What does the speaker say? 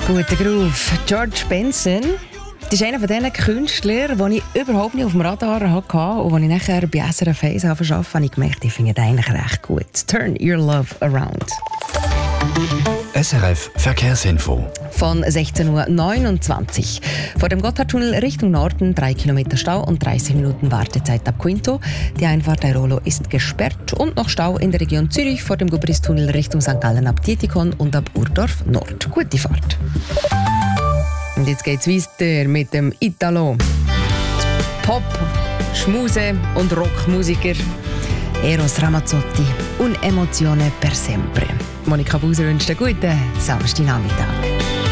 Guter Groove. George Benson. Das ist einer von diesen Künstlern, den ich überhaupt nicht auf dem Radar hatte und als ich nachher bei SRF 1 arbeiten habe ich gemerkt, ich finde den eigentlich recht gut. Turn your love around. SRF Verkehrsinfo. Von 16.29 Uhr. Vor dem Gotthardtunnel Richtung Norden 3 Kilometer Stau und 30 Minuten Wartezeit ab Quinto. Die Einfahrt Airolo ist gesperrt und noch Stau in der Region Zürich vor dem Gubristunnel Richtung St. Gallen ab Dietikon und ab Urdorf Nord. Gute Fahrt. Und jetzt geht's weiter mit dem Italo. Pop, Schmuse und Rockmusiker Eros Ramazzotti und Emozione per sempre. Monika Buser wünscht einen guten Samstagnachmittag.